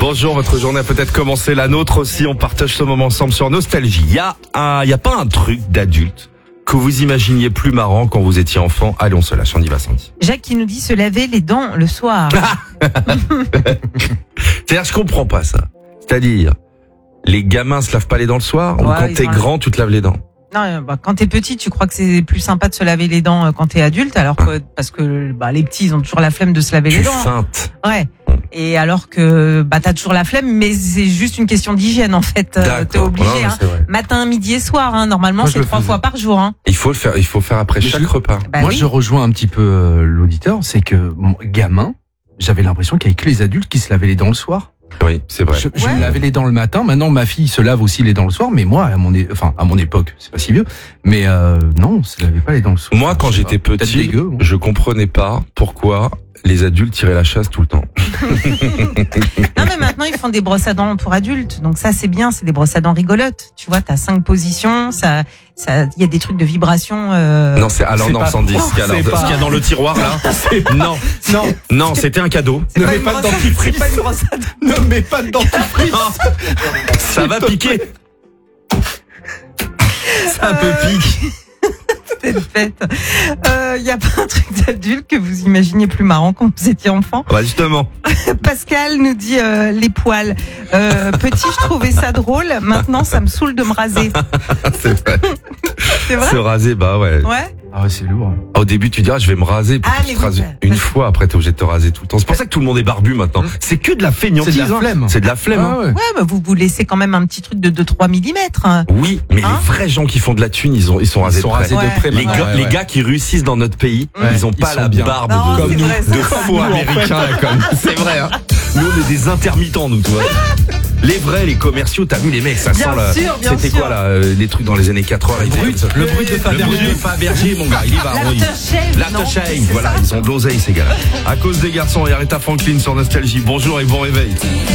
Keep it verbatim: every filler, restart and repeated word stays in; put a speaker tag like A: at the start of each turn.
A: Bonjour, votre journée a peut-être commencé, la nôtre aussi. On partage ce moment ensemble sur Nostalgie. Il y a un, il y a pas un truc d'adulte que vous imaginiez plus marrant quand vous étiez enfant? Allez, on se lâche, on y va, Sandy.
B: Jacques qui nous dit se laver les dents le soir.
A: C'est-à-dire, je comprends pas ça. C'est-à-dire, les gamins se lavent pas les dents le soir,
B: Ouais,
A: ou quand
B: ils
A: t'es
B: ont-
A: grand, tu te laves les dents?
B: Non, bah, quand t'es petit, tu crois que c'est plus sympa de se laver les dents euh, quand t'es adulte, alors que parce que bah, les petits, ils ont toujours la flemme de se laver
A: Tu
B: les dents.
A: feintes.
B: Ouais. Et alors que bah t'as toujours la flemme, mais c'est juste une question d'hygiène en fait. Euh, T'es
A: D'accord.
B: obligé.
A: Non, mais
B: Hein.
A: c'est vrai.
B: Matin, midi et soir. Hein. Normalement,
C: Moi, je
B: c'est
C: le
B: trois
C: faisais.
B: fois par jour. Hein.
A: Il faut le faire, il faut faire après
C: Mais
A: chaque
C: je-
A: repas.
B: Bah
C: Moi,
B: oui.
C: je rejoins un petit peu euh, l'auditeur, c'est que mon gamin, j'avais l'impression qu'il y avait que les adultes qui se lavaient les dents le soir.
A: Oui, c'est vrai.
C: Je, je
B: Ouais.
C: me lavais les dents le matin. Maintenant, ma fille se lave aussi les dents le soir, mais moi, à mon, é- enfin, à mon époque, c'est pas si vieux, mais euh, non, on se lavait pas les dents le soir.
A: Moi, quand
C: Je sais
A: j'étais
C: pas, peut-être
A: petit,
C: dégueu, bon.
A: je comprenais pas pourquoi les adultes tiraient la chasse tout le temps.
B: Non, mais maintenant, ils font des brosses à dents pour adultes. Donc ça, c'est bien. C'est des brosses à dents rigolotes. Tu vois, t'as cinq positions. Ça, ça, il y a des trucs de vibration. Euh...
A: Non, c'est alors
C: c'est
A: non,
C: pas-
A: Sandy,
C: non,
A: ce qu'il y a,
C: c'est
A: alors,
C: pas-
A: ce qu'il y a dans le tiroir là. Non,
C: Non,
A: non, c'était un cadeau.
B: c'est
C: ne mets
B: une
C: pas de
B: brosse à-
C: dentifrice.
B: C'est pas une brosse à dents.
C: ne mets pas de dentifrice.
A: Ça va piquer. Ça peut piquer.
B: C'est une fête. Il y a pas un truc d'adulte que vous imaginiez plus marrant quand vous étiez enfant?
A: Bah justement.
B: Pascal nous dit euh, les poils. Euh, petit, je trouvais ça drôle. Maintenant, ça me saoule de me raser.
A: C'est vrai.
B: C'est vrai?
A: Se raser, bah ouais.
B: Ouais.
C: Ah ouais, c'est lourd.
A: Au début, tu dis, ah, je vais me raser. Puis
B: Ah,
A: tu
B: mais
A: te
B: oui,
A: rases
B: bah,
A: une
B: parce-
A: fois, après, t'es obligé de te raser tout le temps. C'est pour ça que tout le monde est barbu maintenant. C'est que de la feignantise.
C: C'est de la
A: hein.
C: flemme.
A: C'est de la flemme. hein.
C: Ah ouais.
B: Ouais, bah vous vous laissez quand même un petit truc de deux trois millimètres.
A: Oui, mais
B: Hein
A: les vrais gens qui font de la thune, ils ont, ils sont rasés
C: Ils sont
A: de près.
C: rasés
B: Ouais.
C: de près.
A: Les
C: maintenant,
A: gars,
C: ouais,
A: les
C: ouais.
A: gars qui réussissent dans notre pays,
B: Ouais.
A: ils ont
C: Ils
A: pas
C: sont
A: la
C: bien.
A: barbe
B: Non,
A: de,
B: c'est
A: comme nous,
B: vrai, ça.
A: de faux américains, là, comme. C'est vrai, hein. Nous, on est des intermittents, nous, tu vois. Les vrais, les commerciaux, t'as vu les mecs, ça
B: Bien
A: sent là.
B: sûr, bien
A: C'était
B: sûr.
A: quoi, là, euh, les trucs dans les années quatre-vingts, ils
C: brut,
A: étaient comme ça.
C: le brut de
A: Le
C: Fabergé.
A: brut de Fabergé, mon gars, il y va. oui.
B: L'aftershave, non,
A: L'aftershave,
B: c'est
A: voilà,
B: ça.
A: ils ont de l'oseille, ces gars-là. À cause des garçons, et Aretha Franklin sur Nostalgie. Bonjour et bon réveil.